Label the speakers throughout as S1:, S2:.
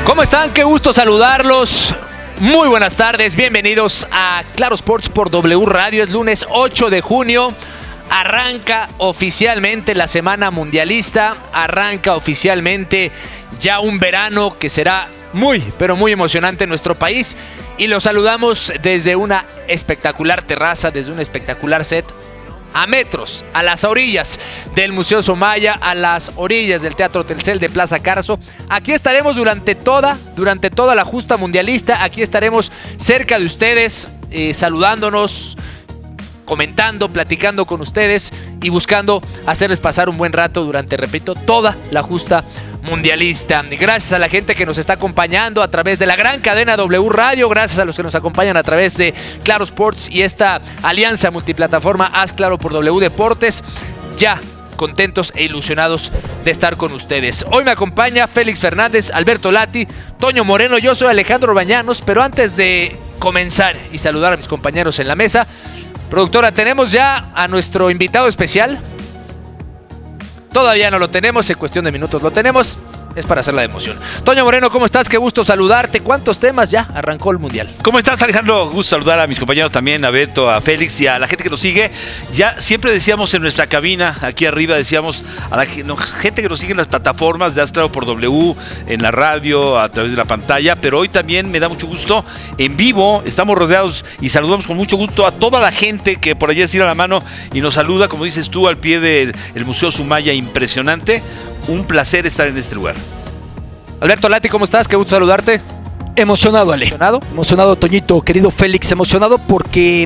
S1: ¿Cómo están? Qué gusto saludarlos. Muy buenas tardes, bienvenidos a Claro Sports por W Radio. Es lunes 8 de junio. Arranca oficialmente la semana mundialista. Arranca oficialmente ya un verano que será muy, pero muy emocionante en nuestro país. Y los saludamos desde una espectacular terraza, desde un espectacular set, a metros, a las orillas del Museo Soumaya, a las orillas del Teatro Telcel de Plaza Carso. Aquí estaremos durante toda la justa mundialista. Aquí estaremos cerca de ustedes, saludándonos, comentando, platicando con ustedes y buscando hacerles pasar un buen rato durante, repito, toda la justa mundialista. Gracias a la gente que nos está acompañando a través de la gran cadena W Radio, gracias a los que nos acompañan a través de Claro Sports y esta alianza multiplataforma Haz Claro por W Deportes. Ya contentos e ilusionados de estar con ustedes. Hoy me acompaña Félix Fernández, Alberto Lati, Toño Moreno, yo soy Alejandro Bañanos, pero antes de comenzar y saludar a mis compañeros en la mesa, productora, tenemos ya a nuestro invitado especial. Todavía no lo tenemos, en cuestión de minutos lo tenemos. Es para hacer la emoción. Toño Moreno, ¿cómo estás? Qué gusto saludarte. ¿Cuántos temas ya arrancó el Mundial?
S2: ¿Cómo estás, Alejandro? Gusto saludar a mis compañeros también, a Beto, a Félix y a la gente que nos sigue. Ya siempre decíamos en nuestra cabina, aquí arriba, decíamos a la gente que nos sigue en las plataformas de Haz Claro por W, en la radio, a través de la pantalla, pero hoy también me da mucho gusto, en vivo, estamos rodeados y saludamos con mucho gusto a toda la gente que por allá estira la mano y nos saluda, como dices tú, al pie del Museo Soumaya, impresionante. Un placer estar en este lugar.
S1: Alberto Lati, ¿cómo estás? Qué gusto saludarte.
S3: Emocionado, Ale. Emocionado, Toñito, querido Félix. Emocionado porque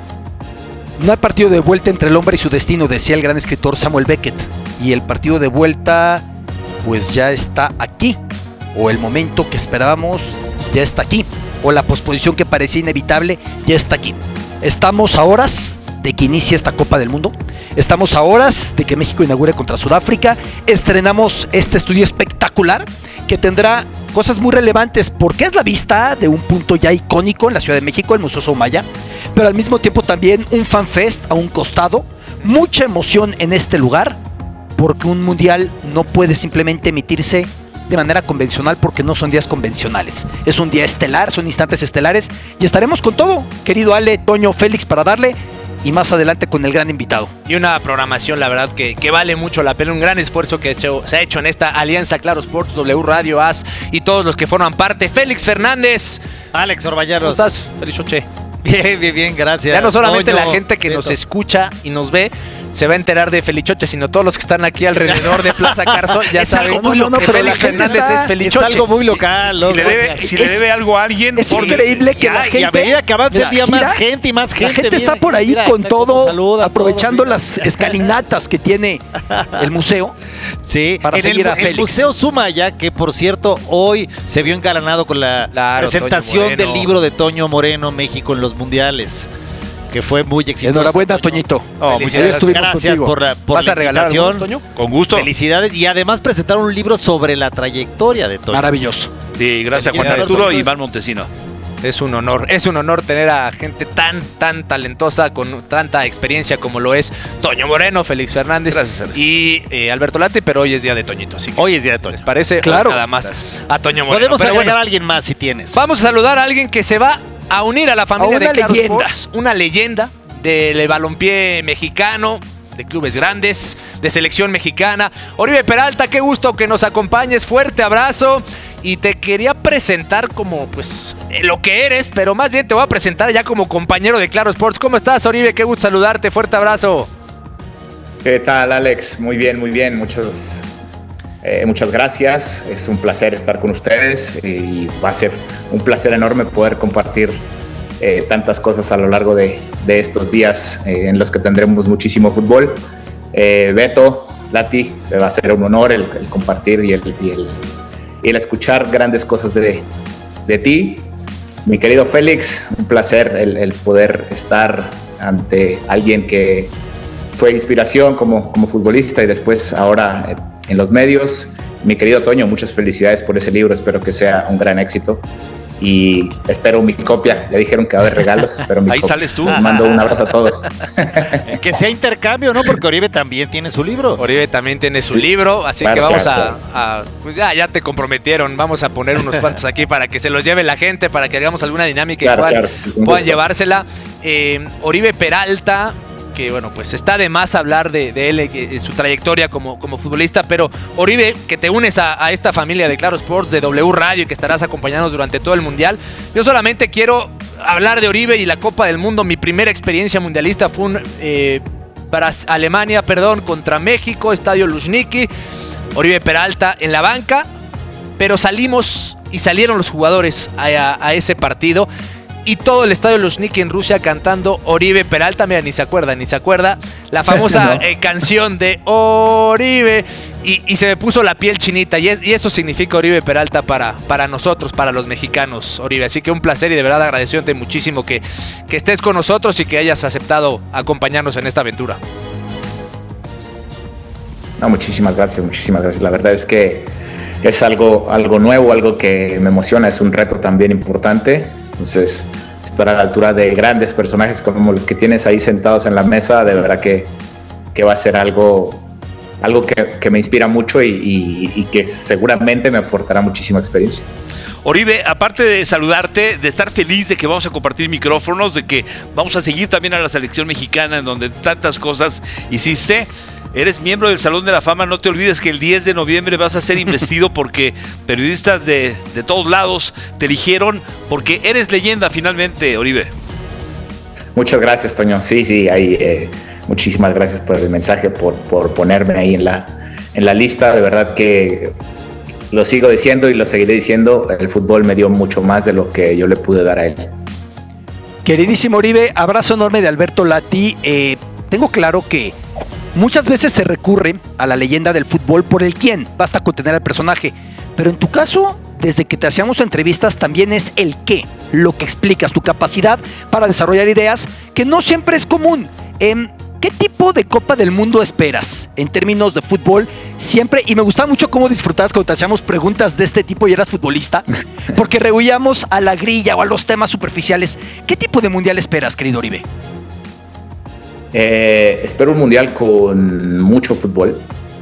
S3: no hay partido de vuelta entre el hombre y su destino, decía el gran escritor Samuel Beckett. Y el partido de vuelta, pues ya está aquí. O el momento que esperábamos ya está aquí. O la posposición que parecía inevitable ya está aquí. Estamos a horas de que inicie esta Copa del Mundo. Estamos a horas de que México inaugure contra Sudáfrica. Estrenamos este estudio espectacular que tendrá cosas muy relevantes porque es la vista de un punto ya icónico en la Ciudad de México, el Museo Soumaya, pero al mismo tiempo también un fanfest a un costado. Mucha emoción en este lugar porque un mundial no puede simplemente emitirse de manera convencional porque no son días convencionales. Es un día estelar, son instantes estelares y estaremos con todo, querido Ale, Toño, Félix, para darle. Y más adelante con el gran invitado.
S1: Y una programación, la verdad, que vale mucho la pena. Un gran esfuerzo que se ha hecho en esta alianza Claro Sports, W Radio, Haz y todos los que forman parte. Félix Fernández.
S4: Alex Orbañanos.
S1: ¿Cómo estás, Felichoche?
S4: Bien, gracias.
S1: Ya no solamente
S4: Toño,
S1: la gente que
S4: Beto.
S1: nos escucha y nos ve se va a enterar de Felichoche, sino todos los que están aquí alrededor de Plaza Carso ya
S3: es
S1: saben
S3: algo muy loco,
S1: que
S3: pero
S1: Félix
S3: la gente
S1: Fernández
S3: está-
S1: es Felichoche.
S4: Es algo muy local.
S2: Si le debe algo a alguien,
S3: Es
S2: por-
S3: increíble que la
S4: Y a
S3: gente...
S4: medida que avanza el día,
S3: Mira,
S4: más gente y más gente.
S3: La gente
S4: viene.
S3: está por ahí
S4: Mira,
S3: con
S4: está como
S3: todo,
S4: saluda,
S3: aprovechando
S4: todo,
S3: las escalinatas que tiene el museo.
S4: Sí,
S3: para
S4: en
S3: seguir a
S4: el
S3: Félix.
S4: Museo Soumaya, que por cierto hoy se vio engalanado con la
S1: Claro,
S4: presentación
S1: Toño Moreno.
S4: del libro de Toño Moreno, México en los mundiales, que fue muy exitoso.
S3: Enhorabuena, Toñito.
S2: Oh, muchas
S3: Ayer estuvimos
S4: Gracias
S3: contigo.
S4: por
S1: ¿Vas
S4: la
S1: a regalar
S4: invitación.
S1: algunos, Toño?
S2: Con gusto.
S4: Felicidades y además presentaron un libro sobre la trayectoria de Toño.
S3: Maravilloso.
S2: Sí, gracias a Juan
S4: Felicidades,
S2: Arturo
S4: Toño.
S2: y Iván Montesino.
S1: Es un honor tener a gente tan talentosa, con tanta experiencia como lo es Toño Moreno, Félix Fernández
S2: Gracias, Ale.
S1: y Alberto Lati, pero hoy es día de Toñito, así que
S4: Hoy es día de Toño.
S1: ¿les parece?
S3: Claro.
S1: Nada más a Toño Moreno.
S4: Podemos
S1: Pero
S4: agregar
S1: bueno,
S4: a alguien más si tienes.
S1: vamos a saludar a alguien que se va a unir a la familia
S3: A una
S1: de Claro
S3: leyenda.
S1: Sports, una leyenda del balompié mexicano, de clubes grandes, de selección mexicana. Oribe Peralta, qué gusto que nos acompañes, fuerte abrazo. Y te quería presentar como, pues, lo que eres, pero más bien te voy a presentar ya como compañero de Claro Sports. ¿Cómo estás, Oribe? Qué gusto saludarte, fuerte abrazo.
S5: ¿Qué tal, Alex? Muy bien, muy bien. Muchas gracias. Es un placer estar con ustedes y va a ser un placer enorme poder compartir tantas cosas a lo largo de estos días en los que tendremos muchísimo fútbol. Beto, Lati, se va a hacer un honor el compartir y el escuchar grandes cosas de ti. Mi querido Félix, un placer el poder estar ante alguien que fue inspiración como futbolista y después ahora en los medios. Mi querido Toño, muchas felicidades por ese libro, espero que sea un gran éxito. y espero mi copia. Ya dijeron que va a haber regalos, espero mi
S2: Ahí
S5: copia.
S2: sales tú.
S5: Les mando un abrazo a todos.
S4: Que sea intercambio, ¿no? Porque Oribe también tiene su libro.
S1: Oribe también tiene su libro, así
S5: claro,
S1: que vamos
S5: claro.
S1: pues ya te comprometieron, vamos a poner unos cuantos aquí para que se los lleve la gente, para que hagamos alguna dinámica
S5: Claro,
S1: igual,
S5: claro, sí, un
S1: puedan
S5: gusto.
S1: llevársela. Oribe Peralta, que bueno, pues está de más hablar de él, su trayectoria como futbolista, pero Oribe, que te unes a esta familia de Claro Sports, de W Radio, y que estarás acompañándonos durante todo el Mundial. Yo solamente quiero hablar de Oribe y la Copa del Mundo. Mi primera experiencia mundialista fue Alemania, contra México, Estadio Luzhniki. Oribe Peralta en la banca, pero salieron los jugadores a ese partido. Y todo el estadio Luzhniki en Rusia cantando Oribe Peralta. Mira, ni se acuerda. La famosa
S5: No.
S1: canción de Oribe. Y se me puso la piel chinita. Y eso significa Oribe Peralta para nosotros, para los mexicanos, Oribe. Así que un placer y de verdad agradeciéndote muchísimo que estés con nosotros y que hayas aceptado acompañarnos en esta aventura.
S5: No, muchísimas gracias. La verdad es que es algo nuevo, algo que me emociona, es un reto también importante. Entonces, estar a la altura de grandes personajes como los que tienes ahí sentados en la mesa, de verdad que va a ser algo que me inspira mucho y que seguramente me aportará muchísima experiencia.
S2: Oribe, aparte de saludarte, de estar feliz de que vamos a compartir micrófonos, de que vamos a seguir también a la selección mexicana en donde tantas cosas hiciste, eres miembro del Salón de la Fama. No te olvides que el 10 de noviembre vas a ser investido porque periodistas de todos lados te eligieron porque eres leyenda finalmente, Oribe.
S5: Muchas gracias, Toño. Sí, ahí, muchísimas gracias por el mensaje, por ponerme ahí en la lista. De verdad que lo sigo diciendo y lo seguiré diciendo. El fútbol me dio mucho más de lo que yo le pude dar a él.
S3: Queridísimo Oribe, abrazo enorme de Alberto Lati. Tengo claro que muchas veces se recurre a la leyenda del fútbol por el quién, basta con tener al personaje. Pero en tu caso, desde que te hacíamos entrevistas, también es el qué, lo que explicas, tu capacidad para desarrollar ideas, que no siempre es común. ¿Qué tipo de Copa del Mundo esperas en términos de fútbol? Siempre, y me gustaba mucho cómo disfrutabas cuando te hacíamos preguntas de este tipo y eras futbolista, porque rehuíamos a la grilla o a los temas superficiales. ¿Qué tipo de mundial esperas, querido Oribe?
S5: Espero un mundial con mucho fútbol,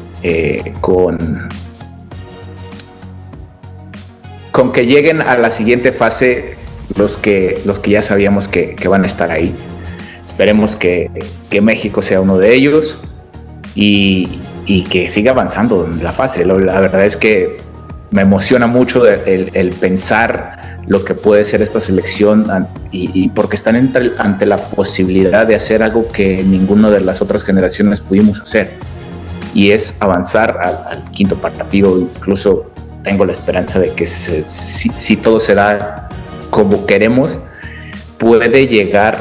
S5: con que lleguen a la siguiente fase los que ya sabíamos que van a estar ahí. Esperemos que México sea uno de ellos y que siga avanzando en la fase. La verdad es que me emociona mucho el pensar lo que puede ser esta selección y porque están ante la posibilidad de hacer algo que ninguna de las otras generaciones pudimos hacer, y es avanzar al quinto partido. Incluso tengo la esperanza de que si todo se da como queremos, puede llegar